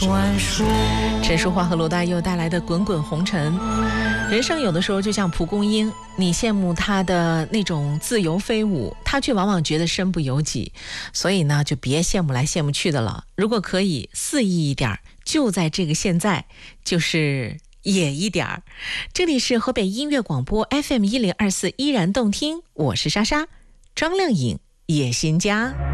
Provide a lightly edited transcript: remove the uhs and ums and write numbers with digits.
陈淑桦和罗大佑带来的《滚滚红尘》。人生有的时候就像蒲公英，你羡慕他的那种自由飞舞，他却往往觉得身不由己。所以呢，就别羡慕来羡慕去的了。如果可以肆意一点，就在这个现在，就是野一点。这里是河北音乐广播 FM1024，依然动听，我是莎莎，张靓颖，野心家。